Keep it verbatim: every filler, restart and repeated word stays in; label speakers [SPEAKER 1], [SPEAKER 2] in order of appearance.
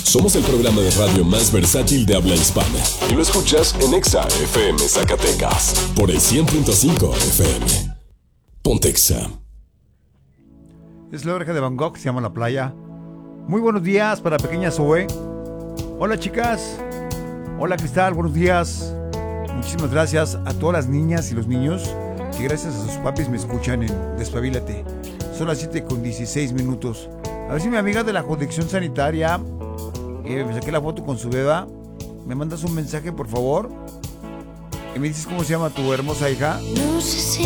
[SPEAKER 1] Somos el programa de radio más versátil de habla hispana. Y lo escuchas en Exa F M Zacatecas. Por el cien punto cinco F M. Ponte Exa.
[SPEAKER 2] Es la oreja de Van Gogh, se llama La Playa. Muy buenos días para pequeña Zoe. Hola chicas. Hola Cristal, buenos días. Muchísimas gracias a todas las niñas y los niños que gracias a sus papis me escuchan en Despabilate. Son las siete con dieciséis minutos. A ver si mi amiga de la jurisdicción sanitaria, que me saqué la foto con su beba, me mandas un mensaje por favor y me dices cómo se llama tu hermosa hija.
[SPEAKER 3] No sé si